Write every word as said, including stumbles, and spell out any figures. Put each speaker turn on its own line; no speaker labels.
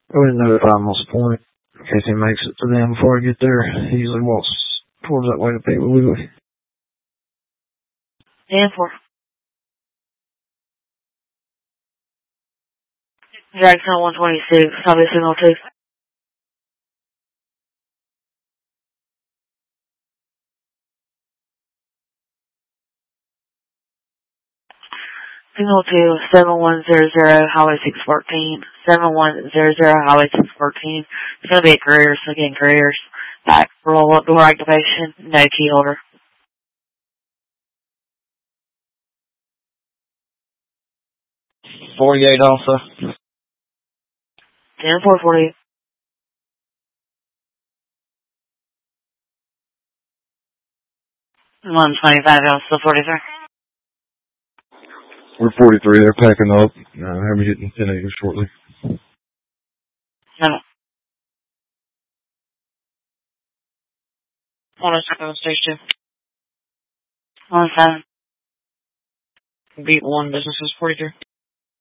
Go ahead and notify him what's the point. In case he makes it to them before I get there. He usually walks towards that way to Piggly Wiggly.
ten four. Jackson one twenty-six, Highway Signal two. Signal two, seven one zero zero, Highway six fourteen. seven one zero zero, Highway six fourteen. It's going to be at Greer's, again, Greer's. Back, roll up door activation, no key holder.
forty-eight also.
ten four forty-eight. one twenty-five, also forty-three.
We're forty-three. They're packing up. Uh, have me hitting ten acres shortly.
No. One oh seven, stage two. one oh seven.
Beat one, business is forty-three.